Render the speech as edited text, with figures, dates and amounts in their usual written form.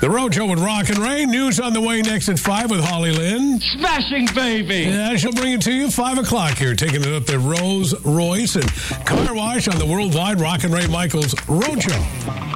The Rojo with Rock and Ray. News on the way next at 5 with Holly Lynn. Smashing baby. Yeah, she'll bring it to you 5 o'clock here. Taking it up at Rolls Royce and Car Wash on the worldwide Rock and Ray Michaels Rojo.